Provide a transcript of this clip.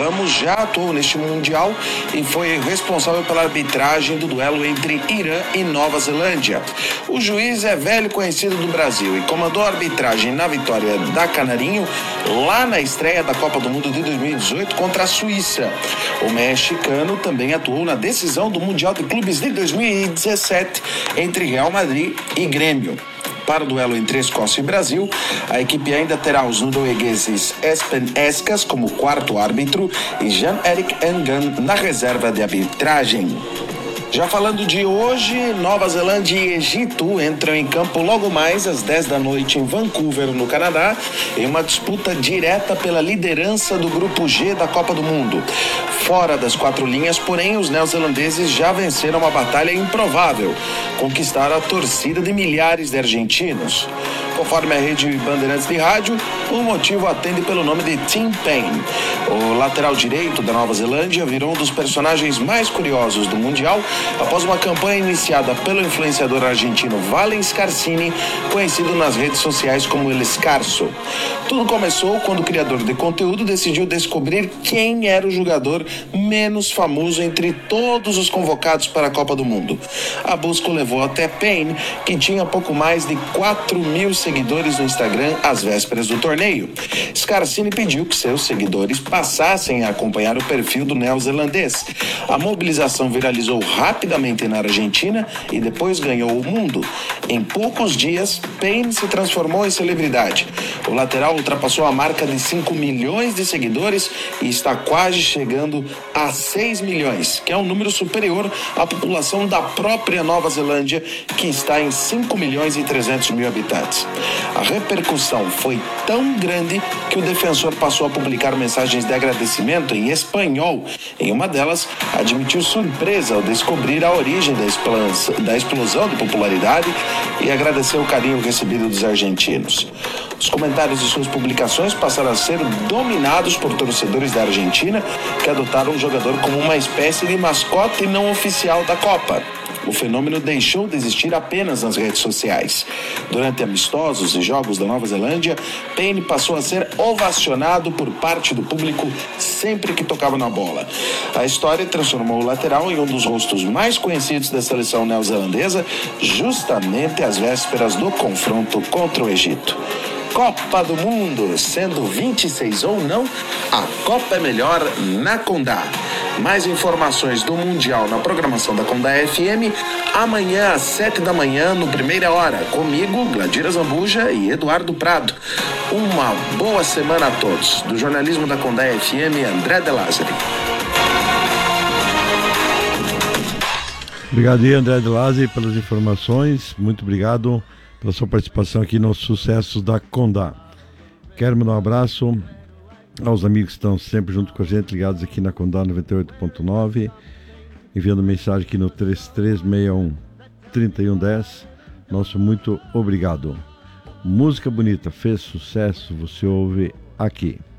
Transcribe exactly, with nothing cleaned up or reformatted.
Ramos já atuou neste Mundial e foi responsável pela arbitragem do duelo entre Irã e Nova Zelândia. O juiz é velho conhecido do Brasil e comandou a arbitragem na vitória da Canarinho lá na estreia da Copa do Mundo de dois mil e dezoito contra a Suíça. O mexicano também atuou na decisão do Mundial de Clubes de dois mil e dezessete entre Real Madrid e Grêmio. Para o duelo entre Escócia e Brasil, a equipe ainda terá os noruegueses Espen Eskas como quarto árbitro e Jan-Erik Engan na reserva de arbitragem. Já falando de hoje, Nova Zelândia e Egito entram em campo logo mais às dez da noite em Vancouver, no Canadá, em uma disputa direta pela liderança do Grupo G da Copa do Mundo. Fora das quatro linhas, porém, os neozelandeses já venceram uma batalha improvável, conquistar a torcida de milhares de argentinos. Conforme a rede Bandeirantes de rádio, o motivo atende pelo nome de Tim Paine. O lateral direito da Nova Zelândia virou um dos personagens mais curiosos do Mundial após uma campanha iniciada pelo influenciador argentino Valen Scarsini, conhecido nas redes sociais como El Scarso. Tudo começou quando o criador de conteúdo decidiu descobrir quem era o jogador menos famoso entre todos os convocados para a Copa do Mundo. A busca o levou até Paine, que tinha pouco mais de quatro mil seguidores no Instagram às vésperas do torneio. Scarsini pediu que seus seguidores passassem a acompanhar o perfil do neozelandês. A mobilização viralizou rapidamente na Argentina e depois ganhou o mundo. Em poucos dias, Paine se transformou em celebridade. O lateral ultrapassou a marca de cinco milhões de seguidores e está quase chegando a seis milhões, que é um número superior à população da própria Nova Zelândia, que está em cinco milhões e trezentos mil habitantes. A repercussão foi tão grande que o defensor passou a publicar mensagens de agradecimento em espanhol. Em uma delas, admitiu surpresa ao descobrir a origem da explosão, da explosão de popularidade e agradeceu o carinho recebido dos argentinos. Os comentários de suas publicações passaram a ser dominados por torcedores da Argentina, que adotaram o jogador como uma espécie de mascote não oficial da Copa. O fenômeno deixou de existir apenas nas redes sociais. Durante amistosos e jogos da Nova Zelândia, Paine passou a ser ovacionado por parte do público sempre que tocava na bola. A história transformou o lateral em um dos rostos mais conhecidos da seleção neozelandesa, justamente às vésperas do confronto contra o Egito. Copa do Mundo, sendo vinte e seis ou não, a Copa é melhor na Condá. Mais informações do Mundial na programação da Condá F M, amanhã às sete da manhã, no Primeira Hora, comigo, Gladira Zambuja e Eduardo Prado. Uma boa semana a todos. Do jornalismo da Condá F M, André De Lázari. Obrigado aí, André De Lázari, pelas informações. Muito obrigado pela sua participação aqui nos Sucessos da Condá. Quero mandar um abraço aos amigos que estão sempre junto com a gente, ligados aqui na Condá noventa e oito ponto nove, enviando mensagem aqui no três três seis um, três um um zero. Nosso muito obrigado. Música bonita, fez sucesso, você ouve aqui.